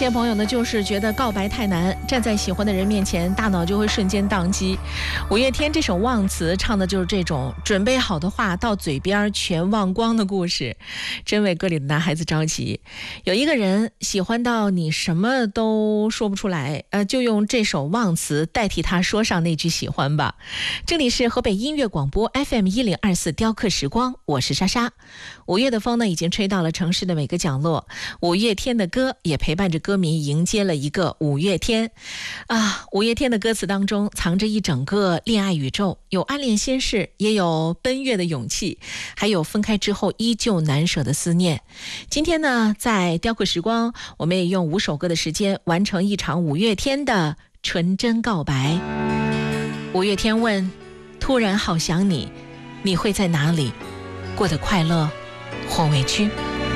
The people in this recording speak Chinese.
些朋友呢，就是觉得告白太难，站在喜欢的人面前，大脑就会瞬间宕机。五月天这首《忘词》唱的就是这种准备好的话到嘴边全忘光的故事，真为歌里的男孩子着急。有一个人喜欢到你什么都说不出来，就用这首《忘词》代替他说上那句喜欢吧。这里是河北音乐广播 FM1024雕刻时光，我是莎莎。五月的风呢，已经吹到了城市的每个角落，五月天的歌也陪伴着歌迷迎接了一个五月天啊！五月天的歌词当中藏着一整个恋爱宇宙，有暗恋心事，也有奔月的勇气，还有分开之后依旧难舍的思念。今天呢，在雕刻时光，我们也用5首歌的时间完成一场五月天的纯真告白。五月天问：突然好想你，你会在哪里？过得快乐或委屈？